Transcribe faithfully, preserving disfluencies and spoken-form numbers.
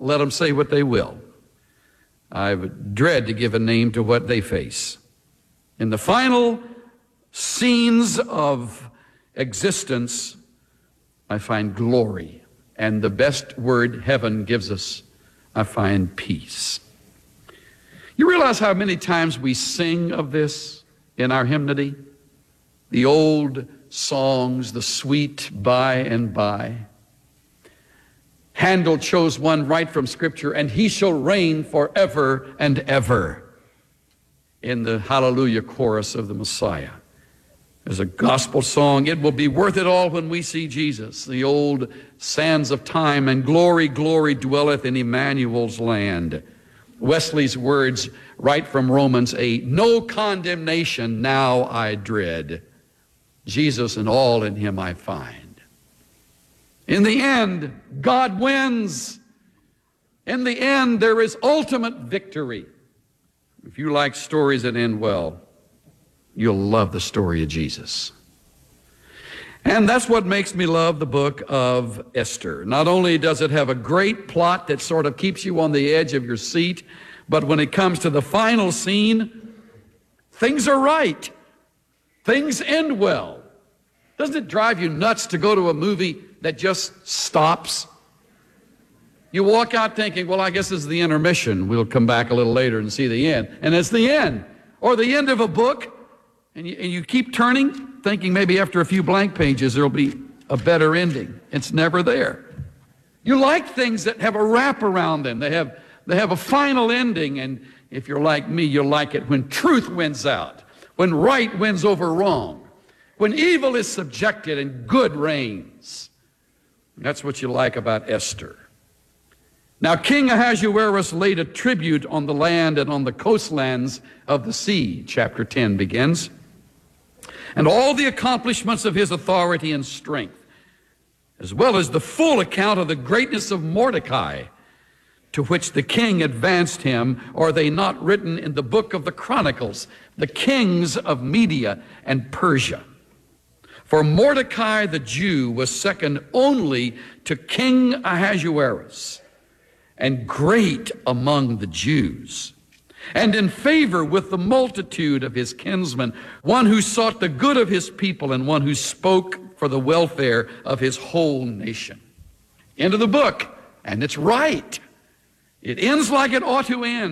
let them say what they will. I dread to give a name to what they face. In the final scenes of existence, I find glory. And the best word heaven gives us, I find peace. You realize how many times we sing of this in our hymnody? The old songs, the sweet by and by. Handel chose one right from Scripture, and he shall reign forever and ever, in the Hallelujah chorus of the Messiah. There's a gospel song, it will be worth it all when we see Jesus. The old sands of time, and glory, glory dwelleth in Emmanuel's land. Wesley's words right from Romans eight, no condemnation now I dread. Jesus and all in him I find. In the end, God wins. In the end, there is ultimate victory. If you like stories that end well, you'll love the story of Jesus. And that's what makes me love the book of Esther. Not only does it have a great plot that sort of keeps you on the edge of your seat, but when it comes to the final scene, things are right. Things end well. Doesn't it drive you nuts to go to a movie that just stops? You walk out thinking, well, I guess this is the intermission. We'll come back a little later and see the end. And it's the end. Or the end of a book, and you, and you keep turning, thinking maybe after a few blank pages there'll be a better ending. It's never there. You like things that have a wrap around them. They have, they have a final ending, and if you're like me, you'll like it when truth wins out, when right wins over wrong, when evil is subjected and good reigns. That's what you like about Esther. Now, King Ahasuerus laid a tribute on the land and on the coastlands of the sea, chapter ten begins, and all the accomplishments of his authority and strength, as well as the full account of the greatness of Mordecai, to which the king advanced him. Are they not written in the book of the Chronicles, the kings of Media and Persia? For Mordecai the Jew was second only to King Ahasuerus, and great among the Jews, and in favor with the multitude of his kinsmen, one who sought the good of his people and one who spoke for the welfare of his whole nation. End of the book, and it's right. It ends like it ought to end.